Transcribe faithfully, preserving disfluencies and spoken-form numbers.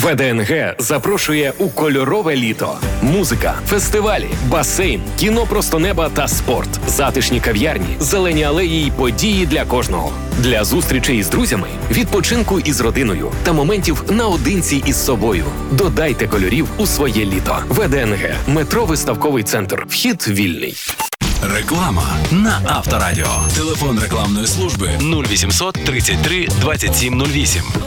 ВДНГ запрошує у кольорове літо. Музика, фестивалі, басейн, кіно просто неба та спорт, затишні кав'ярні, зелені алеї й події для кожного. Для зустрічей з друзями, відпочинку із родиною та моментів наодинці із собою. Додайте кольорів у своє літо. ВДНГ. Метро Виставковий центр. Вхід вільний. Реклама на Авторадіо. Телефон рекламної служби нуль вісімсот тридцять три двадцять сім нуль вісім.